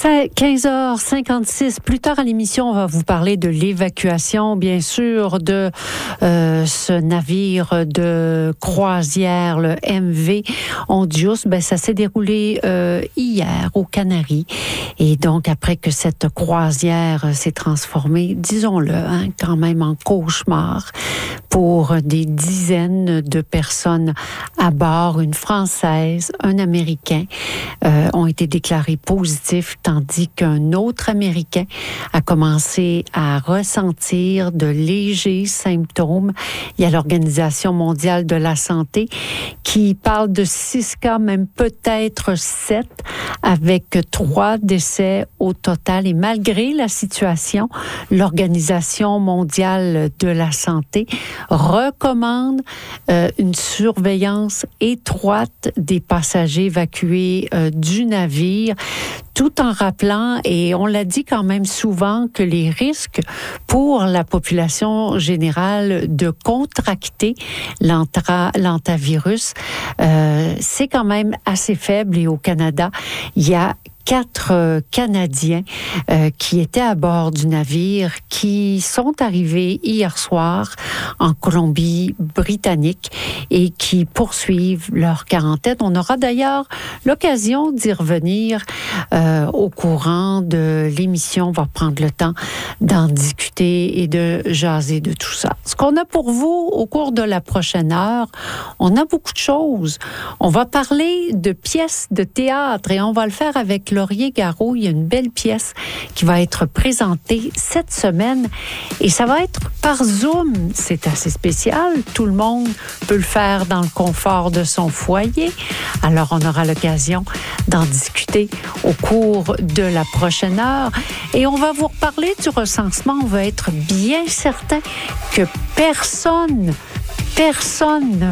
15h56. Plus tard à l'émission, on va vous parler de l'évacuation, bien sûr, de ce navire de croisière, le MV Hondius. Ça s'est déroulé hier aux Canaries. Et donc, après que cette croisière s'est transformée, disons-le, quand même en cauchemar pour des dizaines de personnes à bord, une Française, un Américain, ont été déclarés positifs, tandis qu'un autre Américain a commencé à ressentir de légers symptômes. Il y a l'Organisation mondiale de la santé qui parle de 6 cas, même peut-être 7, avec 3 décès au total. Et malgré la situation, l'Organisation mondiale de la santé recommande une surveillance étroite des passagers évacués du navire, tout en rappelant, et on l'a dit quand même souvent, que les risques pour la population générale de contracter l'hantavirus, c'est quand même assez faible. Et au Canada, il y a 4 Canadiens qui étaient à bord du navire, qui sont arrivés hier soir en Colombie-Britannique et qui poursuivent leur quarantaine. On aura d'ailleurs l'occasion d'y revenir au courant de l'émission. On va prendre le temps d'en discuter et de jaser de tout ça. Ce qu'on a pour vous au cours de la prochaine heure, on a beaucoup de choses. On va parler de pièces de théâtre et on va le faire avec Laurier Garot. Il y a une belle pièce qui va être présentée cette semaine et ça va être par Zoom. C'est assez spécial. Tout le monde peut le faire dans le confort de son foyer. Alors, on aura l'occasion d'en discuter au cours de la prochaine heure. Et on va vous reparler du recensement. On va être bien certain que personne